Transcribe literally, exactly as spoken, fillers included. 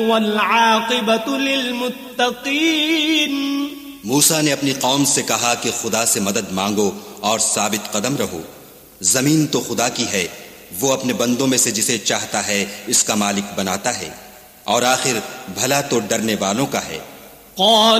वल्आक़िबतु लिलमुत्तक़ीन। मूसा ने अपनी कौम से कहा कि खुदा से मदद मांगो और साबित कदम रहो। जमीन तो खुदा की है, वो अपने बंदों में से जिसे चाहता है इसका मालिक बनाता है, और आखिर भला तो डरने वालों का है।